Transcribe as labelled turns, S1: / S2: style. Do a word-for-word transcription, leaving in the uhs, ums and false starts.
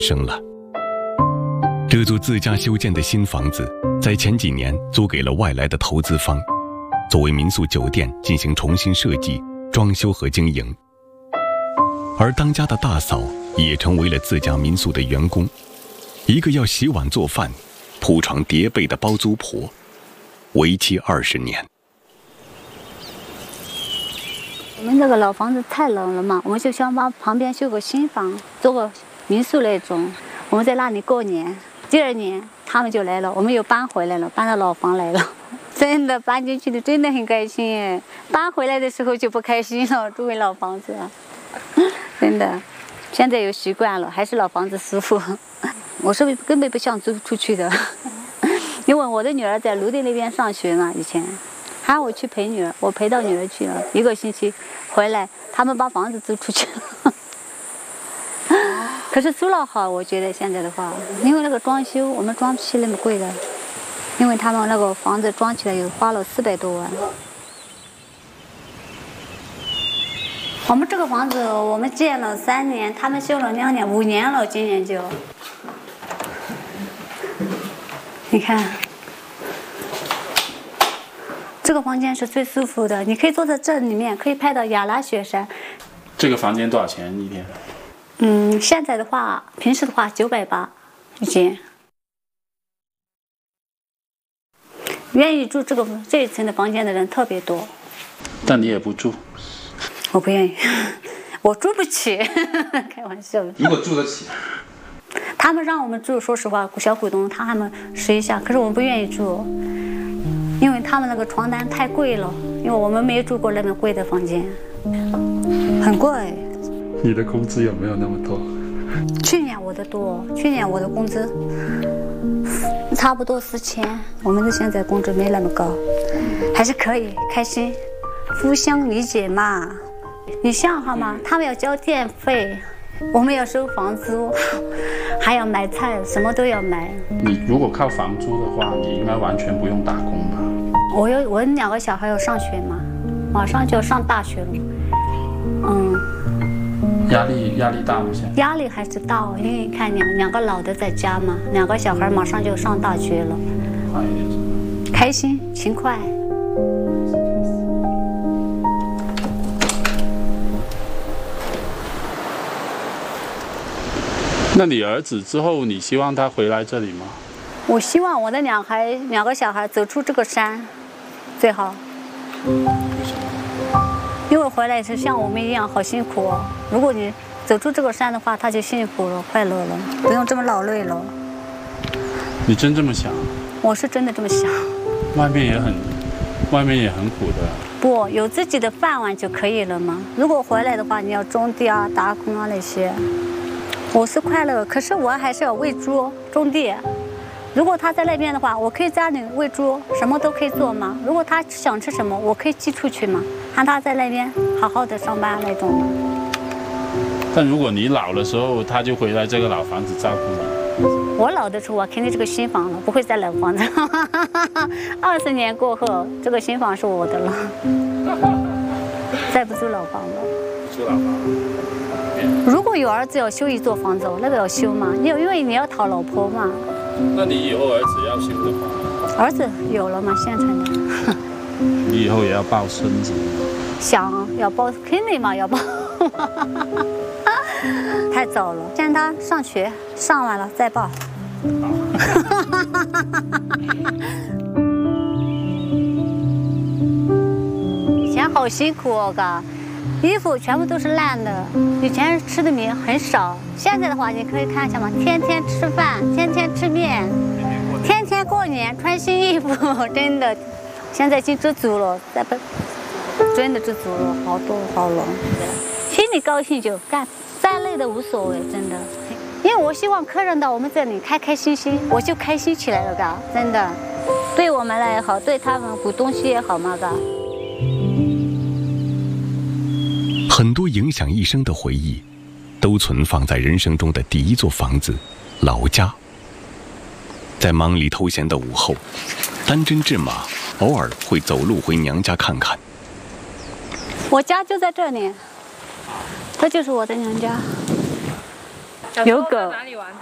S1: 生了。这座自家修建的新房子，在前几年租给了外来的投资方，作为民宿酒店进行重新设计、装修和经营。而当家的大嫂也成为了自家民宿的员工，一个要洗碗做饭、铺床叠被的包租婆，为期二十年。
S2: 我们这个老房子太老了嘛，我们就想把旁边修个新房，做个民宿那种。我们在那里过年，第二年他们就来了，我们又搬回来了，搬到老房来了。真的搬进去的真的很开心哎，搬回来的时候就不开心了，住回老房子，真的。现在又习惯了，还是老房子舒服。我是根本不想租出去的，因为我的女儿在泸定那边上学嘛，以前。喊我去陪女儿，我陪到女儿去了，一个星期回来，他们把房子租出去了。可是租了好，我觉得现在的话，因为那个装修我们装不起那么贵的，因为他们那个房子装起来又花了四百多万。我们这个房子我们建了三年，他们修了两年，五年了，今年就。你看。这个房间是最舒服的，你可以坐在这里面，可以拍到雅拉雪山。
S3: 这个房间多少钱一天？
S2: 嗯，现在的话，平时的话九百八一间。愿意住这个这一层的房间的人特别多。
S3: 但你也不住？
S2: 我不愿意，我住不起，开玩笑的。
S3: 如果住得起？
S2: 他们让我们住，说实话，小股东他们试一下，可是我们不愿意住。因为他们那个床单太贵了，因为我们没有住过那么贵的房间，很贵。
S3: 你的工资有没有那么多？
S2: 去年我的多，去年我的工资差不多四千，我们的现在工资没那么高，还是可以开心，互相理解嘛。你想好吗？他们要交电费，我们要收房租，还要买菜，什么都要买。
S3: 你如果靠房租的话，你应该完全不用打工吧？
S2: 我有我两个小孩要上学嘛，马上就要上大学了，嗯，
S3: 压力压力大吗？现在
S2: 压力还是大，因为你看两两个老的在家嘛，两个小孩马上就上大学了，开心勤快。
S3: 那你儿子之后，你希望他回来这里吗？
S2: 我希望我的两孩两个小孩走出这个山，最好。因为回来是像我们一样好辛苦哦。如果你走出这个山的话，他就幸福了、快乐了，不用这么劳累了。
S3: 你真这么想？
S2: 我是真的这么想。
S3: 外面也很，外面也很苦的。
S2: 不，有自己的饭碗就可以了嘛。如果回来的话，你要种地啊、打工啊那些。我是快乐，可是我还是要喂猪、种地。如果他在那边的话，我可以在那里喂猪，什么都可以做嘛。如果他想吃什么，我可以寄出去嘛，让他在那边好好的上班那种。
S3: 但如果你老的时候，他就回来这个老房子照顾你。
S2: 我老的时候，我肯定这个新房了，不会再老房子。二十年过后，这个新房是我的了，再不租老房了。
S3: 租老房。
S2: 如果有儿子要修一座房子，那个要修嘛，因因为你要讨老婆嘛。
S3: 那你以后儿子要修的话，
S2: 儿子有了嘛，现成的。
S3: 你以后也要抱孙子？
S2: 想要抱，肯定嘛要抱。太早了，先他上学，上完了再抱。以前好辛苦哦，嘎。衣服全部都是烂的，以前吃的米很少，现在的话你可以看一下嘛，天天吃饭，天天吃面，天天过年穿新衣服，真的，现在已经知足了，再不真的知足了，好多好了，心里高兴就干，再累的无所谓，真的，因为我希望客人到我们这里开开心心，我就开心起来了，嘎，真的，对我们来也好，对他们补东西也好嘛，嘎。
S1: 很多影响一生的回忆，都存放在人生中的第一座房子——老家。在忙里偷闲的午后，单针制马，偶尔会走路回娘家看看。
S2: 我家就在这里，这就是我的娘家。 有狗。
S4: 哪里玩？